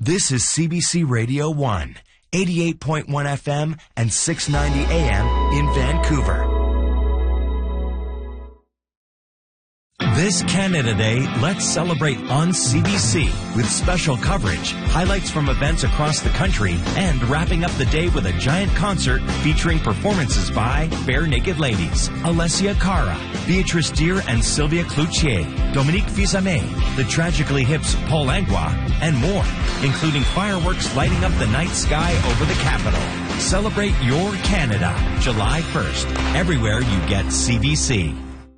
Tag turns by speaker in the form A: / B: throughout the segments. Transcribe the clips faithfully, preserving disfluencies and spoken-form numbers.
A: This is C B C Radio one, eighty-eight point one F M and six ninety A M in Vancouver. This Canada Day, let's celebrate on C B C with special coverage, highlights from events across the country, and wrapping up the day with a giant concert featuring performances by Bare Naked Ladies, Alessia Cara, Beatrice Deer and Sylvia Cloutier, Dominique Fils-Aimé, the Tragically Hip's Paul Langlois, and more, including fireworks lighting up the night sky over the capital. Celebrate your Canada, July first, everywhere you get C B C.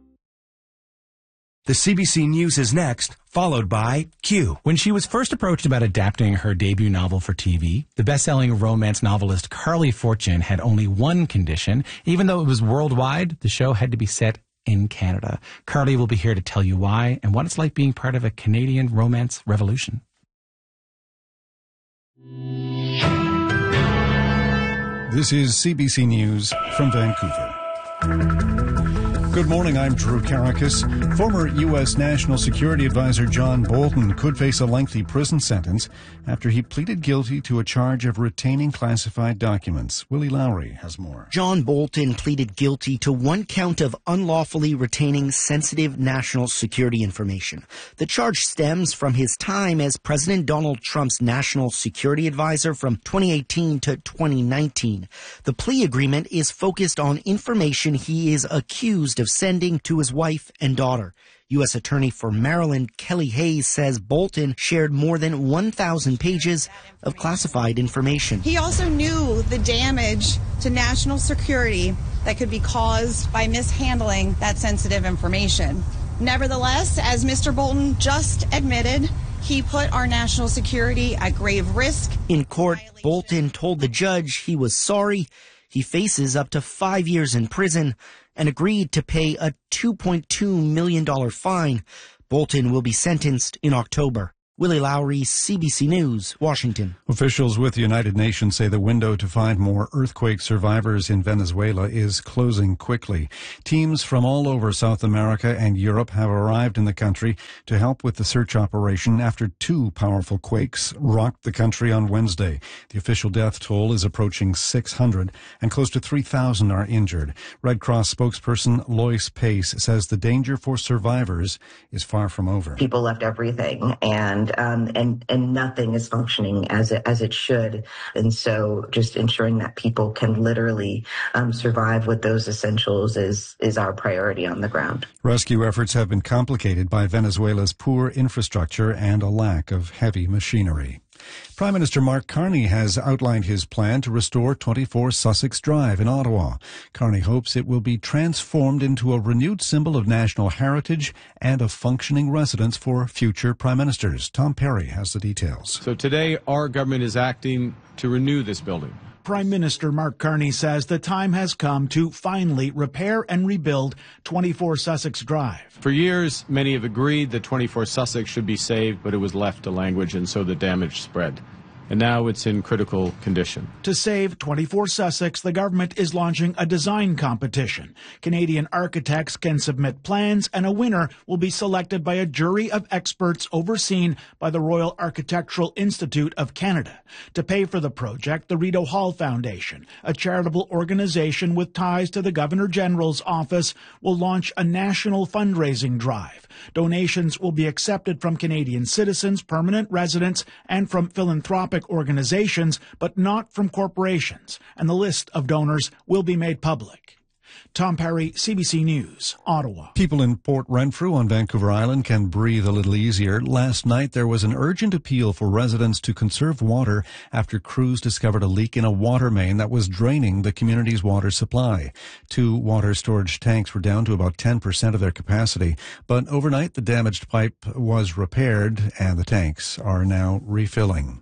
A: The C B C News is next, followed by Q.
B: When she was first approached about adapting her debut novel for T V, the best-selling romance novelist Carly Fortune had only one condition. Even though it was worldwide, the show had to be set in Canada. Carly will be here to tell you why and what it's like being part of a Canadian romance revolution.
C: This is C B C News from Vancouver. Good morning, I'm Drew Karakis. Former U S National Security Advisor John Bolton could face a lengthy prison sentence after he pleaded guilty to a charge of retaining classified documents. Willie Lowry has more.
D: John Bolton pleaded guilty to one count of unlawfully retaining sensitive national security information. The charge stems from his time as President Donald Trump's national security advisor from twenty eighteen to twenty nineteen. The plea agreement is focused on information he is accused of sending to his wife and daughter. U S Attorney for Maryland Kelly Hayes says Bolton shared more than one thousand pages of classified information.
E: He also knew the damage to national security that could be caused by mishandling that sensitive information. Nevertheless, as Mister Bolton just admitted, he put our national security at grave risk.
D: In court, Bolton told the judge he was sorry. He faces up to five years in prison and agreed to pay a two point two million dollars fine. Bolton will be sentenced in October. Willie Lowry, C B C News, Washington.
C: Officials with the United Nations say the window to find more earthquake survivors in Venezuela is closing quickly. Teams from all over South America and Europe have arrived in the country to help with the search operation after two powerful quakes rocked the country on Wednesday. The official death toll is approaching six hundred and close to three thousand are injured. Red Cross spokesperson Lois Pace says the danger for survivors is far from over.
F: People left everything and And, um, and and nothing is functioning as it, as it should. And so just ensuring that people can literally um, survive with those essentials is, is our priority on the ground.
C: Rescue efforts have been complicated by Venezuela's poor infrastructure and a lack of heavy machinery. Prime Minister Mark Carney has outlined his plan to restore twenty-four Sussex Drive in Ottawa. Carney hopes it will be transformed into a renewed symbol of national heritage and a functioning residence for future prime ministers. Tom Perry has the details.
G: So today, our government is acting to renew this building.
H: Prime Minister Mark Carney says the time has come to finally repair and rebuild twenty-four Sussex Drive.
G: For years, many have agreed that twenty-four Sussex should be saved, but it was left to language, and so the damage spread. And now it's in critical condition.
H: To save twenty-four Sussex, the government is launching a design competition. Canadian architects can submit plans, and a winner will be selected by a jury of experts overseen by the Royal Architectural Institute of Canada. To pay for the project, the Rideau Hall Foundation, a charitable organization with ties to the Governor-General's office, will launch a national fundraising drive. Donations will be accepted from Canadian citizens, permanent residents, and from philanthropic organizations, but not from corporations, and the list of donors will be made public. Tom Perry, C B C News, Ottawa.
C: People in Port Renfrew on Vancouver Island can breathe a little easier. Last night, there was an urgent appeal for residents to conserve water after crews discovered a leak in a water main that was draining the community's water supply. Two water storage tanks were down to about ten percent of their capacity, but overnight the damaged pipe was repaired and the tanks are now refilling.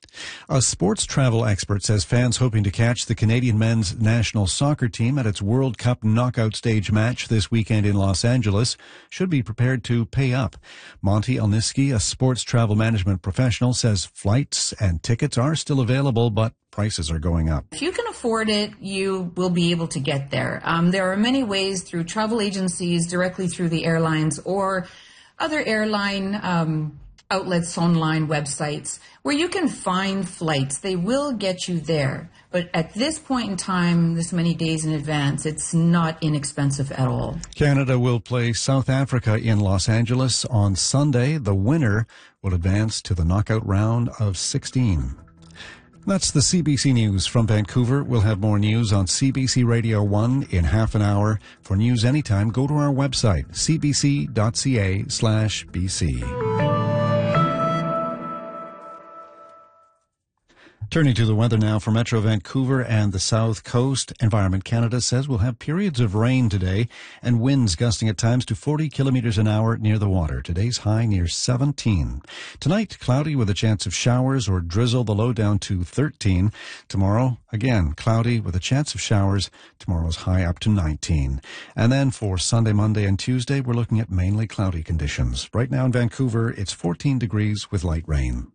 C: A sports travel expert says fans hoping to catch the Canadian men's national soccer team at its World Cup knockout stage match this weekend in Los Angeles should be prepared to pay up. Monty Elniski, a sports travel management professional, says flights and tickets are still available, but prices are going up.
I: If you can afford it, you will be able to get there. Um, there are many ways through travel agencies, directly through the airlines, or other airline um outlets, online websites, where you can find flights. They will get you there. But at this point in time, this many days in advance, it's not inexpensive at all.
C: Canada will play South Africa in Los Angeles on Sunday. The winner will advance to the knockout round of sixteen. That's the C B C News from Vancouver. We'll have more news on C B C Radio one in half an hour. For news anytime, go to our website, c b c dot c a slash b c. Turning to the weather now for Metro Vancouver and the South Coast. Environment Canada says we'll have periods of rain today and winds gusting at times to forty kilometers an hour near the water. Today's high near seventeen. Tonight, cloudy with a chance of showers or drizzle, the low down to thirteen. Tomorrow, again, cloudy with a chance of showers. Tomorrow's high up to nineteen. And then for Sunday, Monday, and Tuesday, we're looking at mainly cloudy conditions. Right now in Vancouver, it's fourteen degrees with light rain.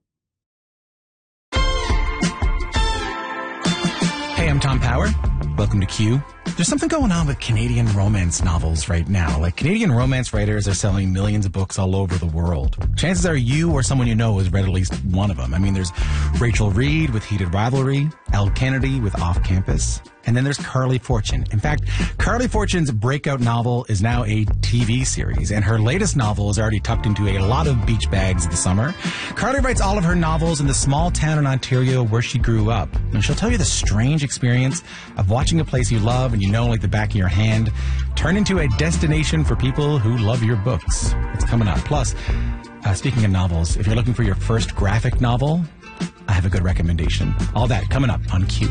B: Hey, I'm Tom Power. Welcome to Q. There's something going on with Canadian romance novels right now. Like, Canadian romance writers are selling millions of books all over the world. Chances are you or someone you know has read at least one of them. I mean, there's Rachel Reed with Heated Rivalry, Elle Kennedy with Off Campus, and then there's Carly Fortune. In fact, Carly Fortune's breakout novel is now a T V series, and her latest novel is already tucked into a lot of beach bags this summer. Carly writes all of her novels in the small town in Ontario where she grew up, and she'll tell you the strange experience of watching a place you love and you know like the back of your hand turn into a destination for people who love your books. It's coming up. Plus, uh, speaking of novels, if you're looking for your first graphic novel, I have a good recommendation. All that coming up on Q.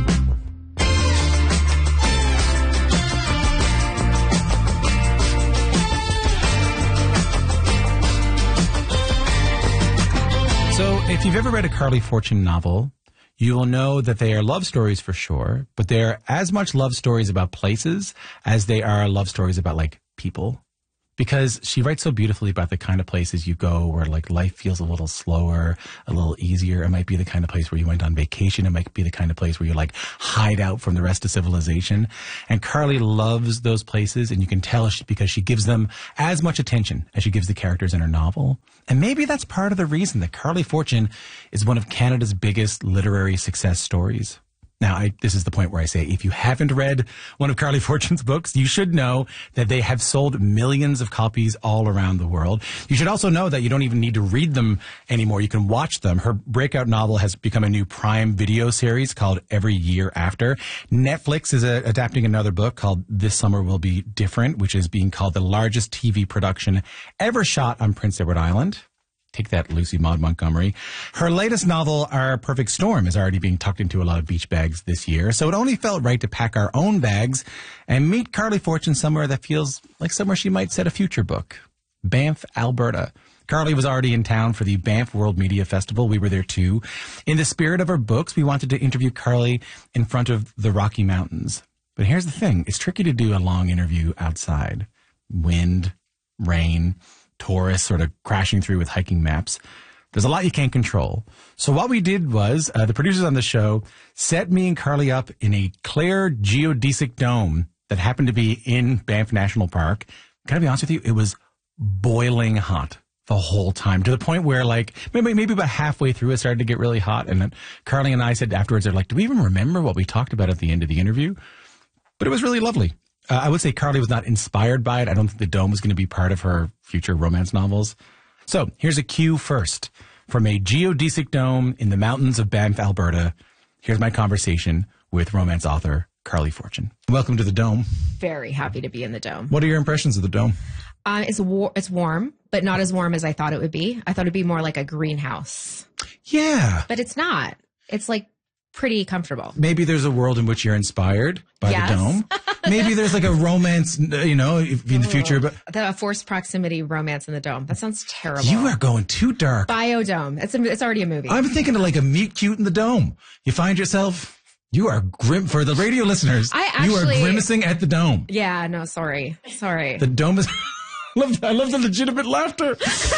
B: So if you've ever read a Carly Fortune novel, you will know that they are love stories for sure, but they're as much love stories about places as they are love stories about, like, people. Because she writes so beautifully about the kind of places you go where, like, life feels a little slower, a little easier. It might be the kind of place where you went on vacation. It might be the kind of place where you, like, hide out from the rest of civilization. And Carly loves those places, and you can tell she, because she gives them as much attention as she gives the characters in her novel. And maybe that's part of the reason that Carly Fortune is one of Canada's biggest literary success stories. Now, I, this is the point where I say, if you haven't read one of Carly Fortune's books, you should know that they have sold millions of copies all around the world. You should also know that you don't even need to read them anymore. You can watch them. Her breakout novel has become a new Prime Video series called Every Year After. Netflix is a, adapting another book called This Summer Will Be Different, which is being called the largest T V production ever shot on Prince Edward Island. Take that, Lucy Maud Montgomery. Her latest novel, Our Perfect Storm, is already being tucked into a lot of beach bags this year, so it only felt right to pack our own bags and meet Carly Fortune somewhere that feels like somewhere she might set a future book. Banff, Alberta. Carly was already in town for the Banff World Media Festival. We were there too. In the spirit of her books, we wanted to interview Carly in front of the Rocky Mountains. But here's the thing. It's tricky to do a long interview outside. Wind, rain, tourists sort of crashing through with hiking maps. There's a lot you can't control. So what we did was, uh, the producers on the show set me and Carly up in a clear geodesic dome that happened to be in Banff National Park. Can I be honest with you? It was boiling hot the whole time, to the point where, like, maybe maybe about halfway through it started to get really hot. And then Carly and I said afterwards, they're like, do we even remember what we talked about at the end of the interview? But it was really lovely. Uh, I would say Carly was not inspired by it. I don't think the dome was going to be part of her future romance novels. So here's a cue first. From a geodesic dome in the mountains of Banff, Alberta, here's my conversation with romance author Carly Fortune. Welcome to the dome.
J: Very happy to be in the dome.
B: What are your impressions of the dome?
J: Uh, it's, war- it's warm, but not as warm as I thought it would be. I thought it'd be more like a greenhouse.
B: Yeah.
J: But it's not. It's like pretty comfortable.
B: Maybe there's a world in which you're inspired by yes. the dome. Maybe there's like a romance, you know, in the future. But
J: the forced proximity romance in the dome. That sounds terrible.
B: You are going too dark.
J: Biodome. It's a, it's already a movie.
B: I'm thinking of like a meet cute in the dome. You find yourself, you are grim for the radio listeners.
J: I actually,
B: you are grimacing at the dome.
J: Yeah, no, sorry. Sorry.
B: The dome is... I love, I love the legitimate laughter.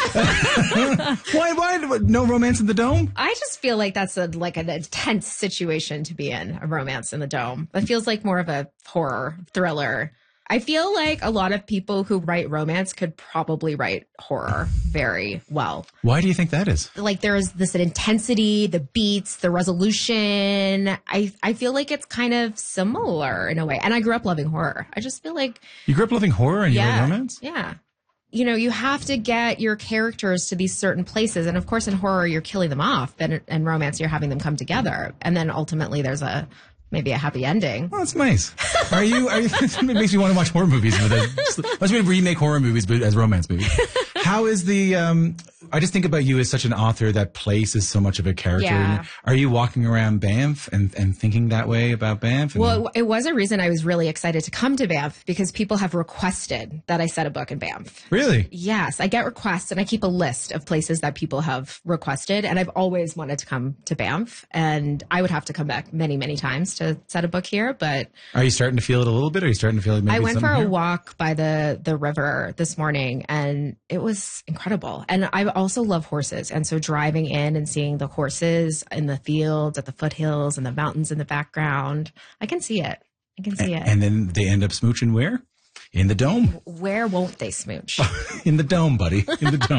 B: why, why, no romance in the dome?
J: I just feel like that's a, like an intense situation to be in, a romance in the dome. It feels like more of a horror thriller. I feel like a lot of people who write romance could probably write horror very well.
B: Why do you think that is?
J: Like there's this intensity, the beats, the resolution. I, I feel like it's kind of similar in a way. And I grew up loving horror. I just feel like...
B: You grew up loving horror and you
J: yeah,
B: write romance?
J: Yeah. You know, you have to get your characters to these certain places. And of course, in horror, you're killing them off. And in romance, you're having them come together. And then ultimately there's a... maybe a happy ending.
B: Oh, that's nice. Are you, are you, it makes me want to watch horror movies. With a, must be remake horror movies but as romance movies. How is the, um, I just think about you as such an author that places so much of a character.
J: Yeah.
B: Are you walking around Banff and, and thinking that way about Banff? And
J: well, it was a reason I was really excited to come to Banff because people have requested that I set a book in Banff.
B: Really?
J: Yes. I get requests and I keep a list of places that people have requested. And I've always wanted to come to Banff and I would have to come back many, many times to set a book here. But
B: are you starting to feel it a little bit? Are you starting to feel like maybe
J: I went for a
B: here?
J: walk by the, the river this morning and it was incredible. And I also love horses. And so driving in and seeing the horses in the fields, at the foothills and the mountains in the background, I can see it. I can see
B: and,
J: it.
B: And then they end up smooching where? In the dome.
J: Where won't they smooch?
B: In the dome, buddy. In the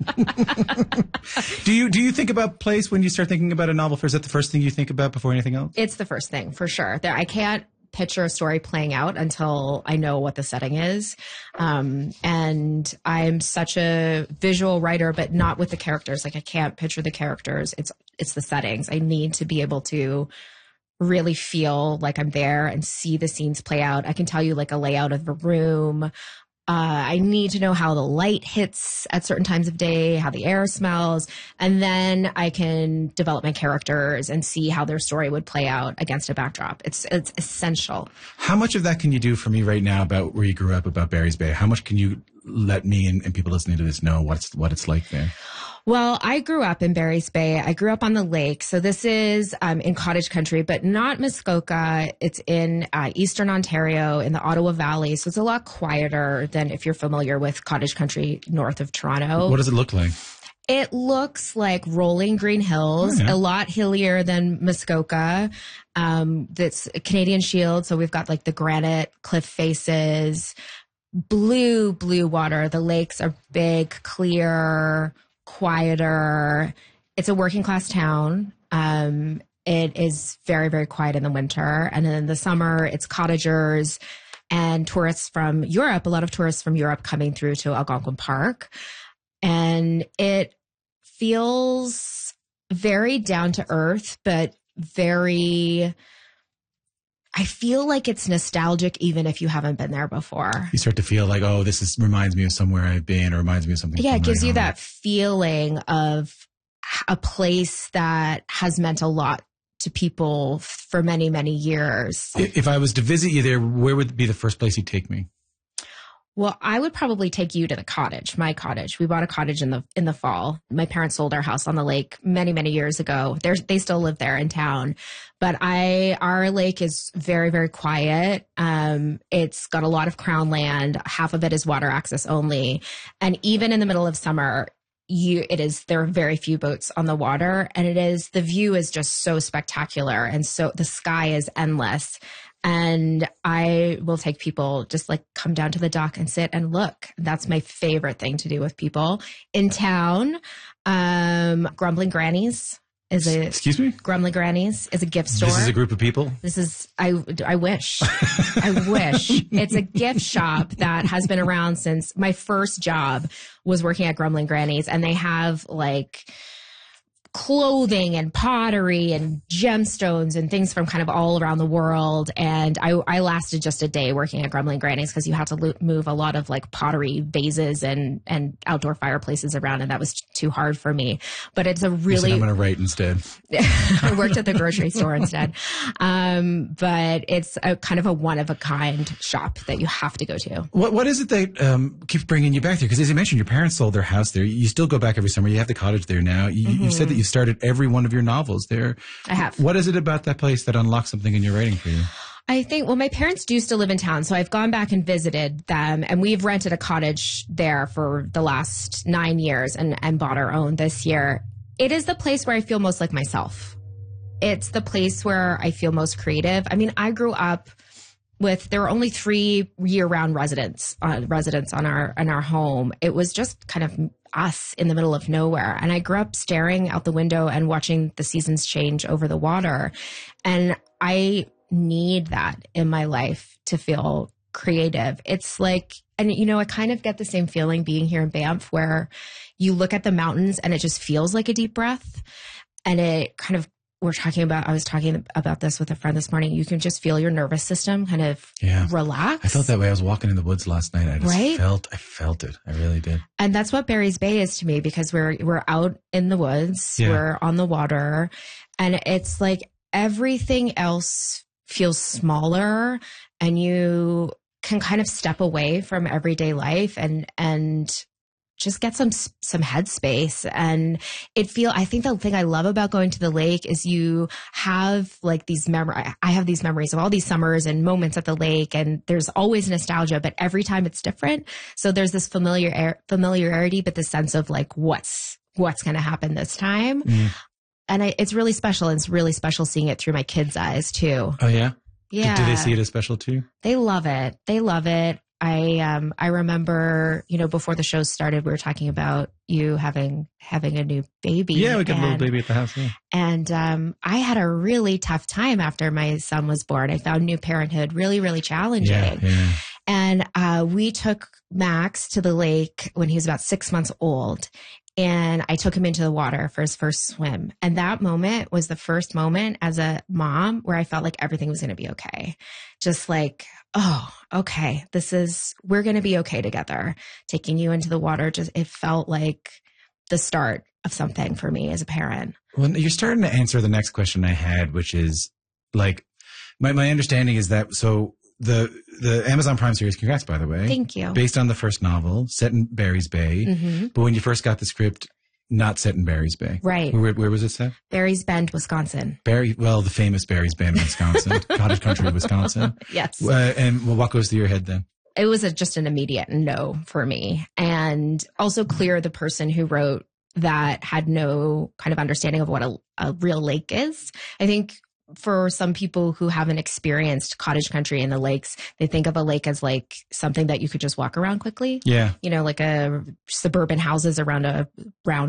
B: dome. do you do you think about place when you start thinking about a novel? Or is that the first thing you think about before anything else?
J: It's the first thing, for sure. There, I can't picture a story playing out until I know what the setting is. Um, and I'm such a visual writer, but not with the characters. Like I can't picture the characters. It's it's the settings. I need to be able to really feel like I'm there and see the scenes play out. I can tell you like a layout of a room. Uh, I need to know how the light hits at certain times of day, how the air smells, and then I can develop my characters and see how their story would play out against a backdrop. It's it's essential.
B: How much of that can you do for me right now about where you grew up, about Barry's Bay? How much can you let me and, and people listening to this know what's what it's like there?
J: Well, I grew up in Barry's Bay. I grew up on the lake. So this is um, in cottage country, but not Muskoka. It's in uh, Eastern Ontario in the Ottawa Valley. So it's a lot quieter than if you're familiar with cottage country north of Toronto.
B: What does it look like?
J: It looks like rolling green hills, oh, yeah. a lot hillier than Muskoka. Um, that's a Canadian Shield. So we've got like the granite cliff faces, blue, blue water. The lakes are big, clear, quieter. It's a working class town. Um, it is very, very quiet in the winter. And then in the summer, it's cottagers and tourists from Europe, a lot of tourists from Europe coming through to Algonquin Park. And it feels very down to earth, but very... I feel like it's nostalgic even if you haven't been there before.
B: You start to feel like, oh, this is reminds me of somewhere I've been or reminds me of something.
J: Yeah, it gives you
B: home.
J: that feeling of a place that has meant a lot to people for many, many years.
B: If I was to visit you there, where would be the first place you'd take me?
J: Well, I would probably take you to the cottage, my cottage. We bought a cottage in the in the fall. My parents sold our house on the lake many, many years ago. They're, they still live there in town. But I, our lake is very, very quiet. Um, it's got a lot of crown land. Half of it is water access only. And even in the middle of summer, you, it is, there are very few boats on the water. And it is, the view is just so spectacular. And so the sky is endless. And I will take people just like come down to the dock and sit and look. That's my favorite thing to do with people in town. Um, Grumbling Grannies is a
B: excuse me.
J: Grumbling Grannies is a gift store.
B: This is a group of people.
J: This is I. I wish. I wish it's a gift shop that has been around since my first job was working at Grumbling Grannies, and they have like clothing and pottery and gemstones and things from kind of all around the world. And I, I lasted just a day working at Grumbling Grannies because you had to lo- move a lot of like pottery vases and, and outdoor fireplaces around. And that was too hard for me. But it's a really...
B: I'm going to write instead.
J: I worked at the grocery store instead. Um, but it's a kind of a one-of-a-kind shop that you have to go to.
B: What What is it that um, keeps bringing you back there? Because as you mentioned, your parents sold their house there. You still go back every summer. You have the cottage there now. You, mm-hmm. you said that you started every one of your novels there.
J: I have.
B: What is it about that place that unlocks something in your writing for you?
J: I think, well, my parents do still live in town, so I've gone back and visited them, and we've rented a cottage there for the last nine years and, and bought our own this year. It is the place where I feel most like myself. It's the place where I feel most creative. I mean, I grew up with, there were only three year-round residents, uh, residents on our, on our home. It was just kind of us in the middle of nowhere. And I grew up staring out the window and watching the seasons change over the water. And I need that in my life to feel creative. It's like, and you know, I kind of get the same feeling being here in Banff, where you look at the mountains and it just feels like a deep breath. And it kind of, we're talking about, I was talking about this with a friend this morning. You can just feel your nervous system kind of
B: yeah.
J: relax.
B: I felt that way. I was walking in the woods last night. I just
J: right?
B: felt, I felt it. I really did.
J: And that's what Barry's Bay is to me, because we're, we're out in the woods, yeah. we're on the water, and it's like everything else feels smaller, and you can kind of step away from everyday life and, and just get some, some headspace. And it feel, I think the thing I love about going to the lake is you have like these memory. I have these memories of all these summers and moments at the lake, and there's always nostalgia, but every time it's different. So there's this familiar familiarity, but the sense of like, what's, what's going to happen this time. Mm. And I, it's really special. And it's really special seeing it through my kids' eyes too.
B: Oh yeah.
J: Yeah.
B: Do, do they see it as special too?
J: They love it. They love it. I um I remember, you know, before the show started, we were talking about you having having a new baby.
B: Yeah, we got
J: and,
B: a little baby at the house. Yeah.
J: And um I had a really tough time after my son was born. I found new parenthood really, really challenging.
B: Yeah, yeah.
J: And uh we took Max to the lake when he was about six months old. And I took him into the water for his first swim. And that moment was the first moment as a mom where I felt like everything was going to be okay. Just like, oh, okay, this is, we're going to be okay together. Taking you into the water, just, it felt like the start of something for me as a parent.
B: Well, you're starting to answer the next question I had, which is like, my, my understanding is that, so the the Amazon Prime series, congrats, by the way.
J: Thank you.
B: Based on the first novel, set in Barry's Bay.
J: Mm-hmm.
B: But when you first got the script, not set in Barry's Bay.
J: Right.
B: Where, where was it set?
J: Barry's Bend, Wisconsin.
B: Barry, well, the famous Barry's Bend, Wisconsin. Cottage country, Wisconsin.
J: Yes.
B: Uh, and well, what goes through your head then?
J: It was a, just an immediate no for me. And also clear the person who wrote that had no kind of understanding of what a, a real lake is. I think for some people who haven't experienced cottage country in the lakes, they think of a lake as like something that you could just walk around quickly.
B: Yeah.
J: You know, like a suburban houses around a round